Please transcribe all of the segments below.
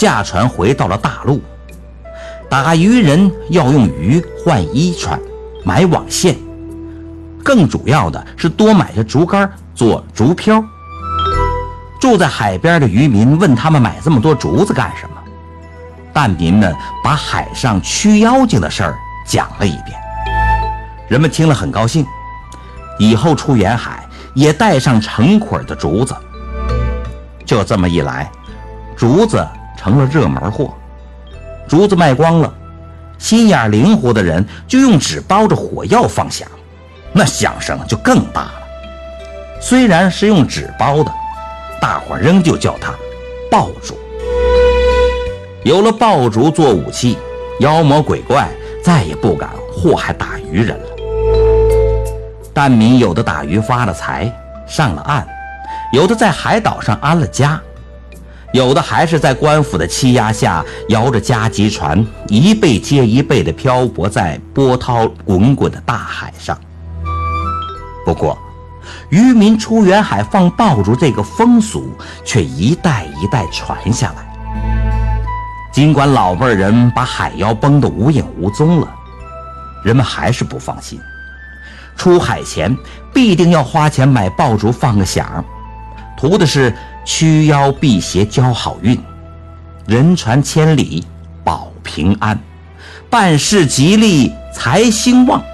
驾船回到了大陆。打渔人要用鱼换衣穿，买网线，更主要的是多买些竹竿做竹漂。住在海边的渔民问他们买这么多竹子干什么，难民们把海上驱妖精的事儿讲了一遍。人们听了很高兴，以后出远海也带上成捆的竹子。就这么一来，竹子成了热门货。竹子卖光了，心眼灵活的人就用纸包着火药放响，那响声就更大了。虽然是用纸包的，大伙仍旧叫它爆竹。有了爆竹做武器，妖魔鬼怪再也不敢祸害打渔人了。难民有的打鱼发了财，上了岸，有的在海岛上安了家，有的还是在官府的欺压下，摇着加急船，一辈接一辈地漂泊在波涛滚滚的大海上。不过，渔民出远海放爆竹这个风俗却一代一代传下来。尽管老辈人把海妖崩得无影无踪了，人们还是不放心。出海前必定要花钱买爆竹放个响，图的是驱妖辟邪交好运，人传千里保平安，办事吉利财兴旺。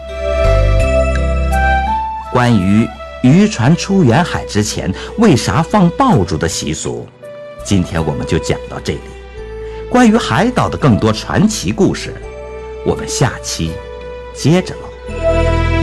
关于渔船出远海之前为啥放爆竹的习俗，今天我们就讲到这里。关于海岛的更多传奇故事，我们下期接着唠。